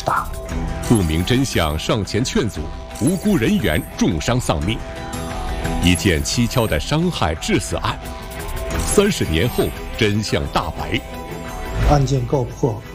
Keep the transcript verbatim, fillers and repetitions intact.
大。 不明真相上前劝阻，无辜人员重伤丧命。一件蹊跷的伤害致死案，三十年后真相大白。 案件告破，